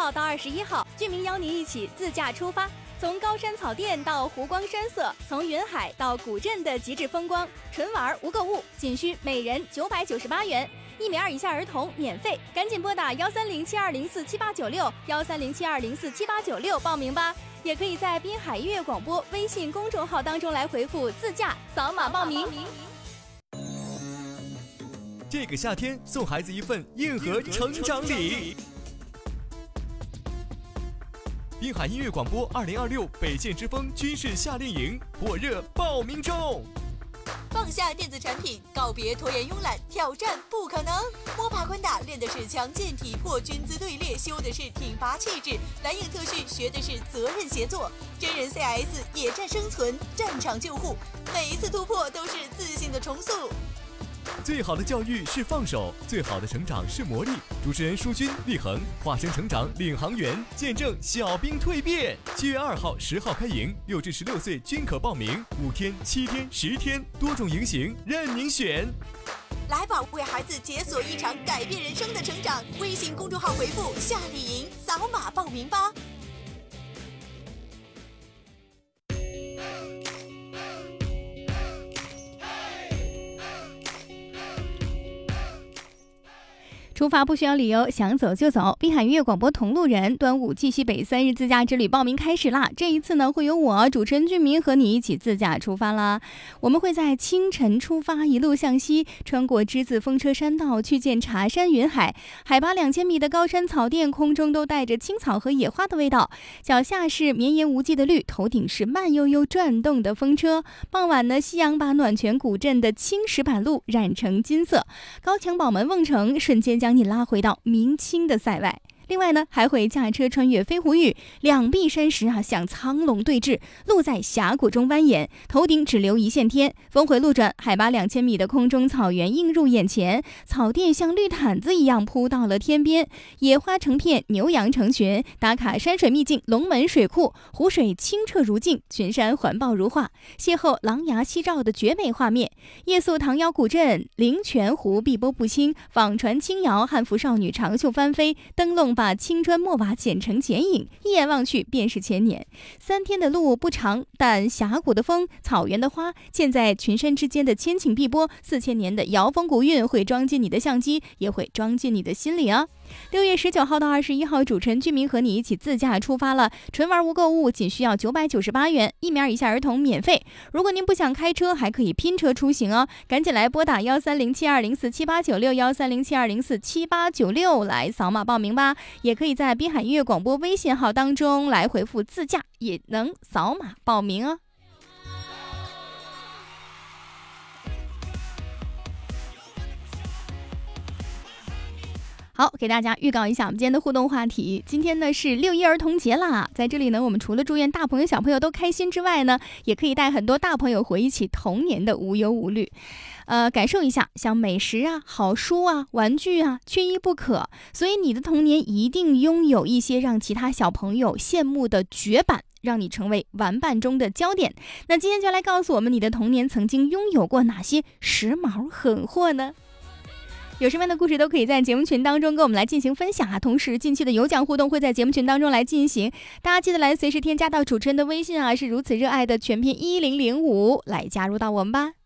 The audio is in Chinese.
号到21号，居民邀您一起自驾出发，从高山草甸到湖光山色，从云海到古镇的极致风光，纯玩无购物，仅需每人998元，1米2以下儿童免费，赶紧拨打13072047896，13072047896报名吧。也可以在滨海音乐广播微信公众号当中来回复自驾，扫码报名。 这个夏天送孩子一份硬核成长礼。滨海音乐广播2026北线之风军事夏令营火热报名中。 放下电子产品，告别拖延慵懒，挑战不可能。摸爬滚打练的是强健体魄，军姿队列修的是挺拔气质，蓝影特训学的是责任协作，真人 CS 野战生存，战场救护，每一次突破都是自信的重塑。 最好的教育是放手，最好的成长是磨砺。主持人舒军、立恒化身成长领航员，见证小兵蜕变。7月2号、10号开营，6至16岁均可报名，5天、7天、10天，多种营型任您选。 来吧，为孩子解锁一场改变人生的成长。微信公众号回复夏令营，扫码报名吧。 出发不需要理由，想走就走。滨海音乐广播同路人端午绩溪北3日自驾之旅报名开始啦！这一次呢，会有我主持人俊明和你一起自驾出发啦。我们会在清晨出发，一路向西，穿过之字风车山道，去见茶山云海。海拔2000米的高山草甸，空中都带着青草和野花的味道。脚下是绵延无际的绿，头顶是慢悠悠转动的风车。傍晚呢，夕阳把暖泉古镇的青石板路染成金色。高墙堡门瓮城瞬间将你拉回到明清的塞外。另外呢，还会驾车穿越飞狐峪，两壁山石像苍龙对峙，路在峡谷中蜿蜒，头顶只留一线天。峰回路转，海拔2000米的空中草原映入眼前，草甸像绿毯子一样铺到了天边，野花成片，牛羊成群。打卡山水秘境龙门水库，湖水清澈如镜，群山环抱如画，邂逅狼牙夕照的绝美画面。夜宿唐窑古镇，灵泉湖碧波不清，舫船轻摇，汉服少女长袖翻飞，灯笼把青砖墨瓦剪成剪影，一眼望去便是千年。3天的路不长，但峡谷的风，草原的花，建在群山之间的千顷碧波，4000年的瑶风古韵会装进你的相机，也会装进你的心里啊。6月19号到21号，主持人居民和你一起自驾出发了，纯玩无购物，仅需要998元，1米2以下儿童免费。如果您不想开车，还可以拼车出行哦，赶紧来拨打13072047896，13072047896来扫码报名吧。也可以在滨海音乐广播微信号当中来回复自驾，也能扫码报名哦。好，给大家预告一下我们今天的互动话题。今天呢是6·1儿童节啦，在这里呢，我们除了祝愿大朋友小朋友都开心之外呢，也可以带很多大朋友回忆起童年的无忧无虑，感受一下像美食啊、好书啊、玩具啊，缺一不可。所以你的童年一定拥有一些让其他小朋友羡慕的绝版，让你成为玩伴中的焦点。那今天就来告诉我们，你的童年曾经拥有过哪些时髦狠货呢？有什么样的故事都可以在节目群当中跟我们来进行分享啊！同时，近期的有奖互动会在节目群当中来进行，大家记得来随时添加到主持人的微信啊，是如此热爱的全拼1005来加入到我们吧。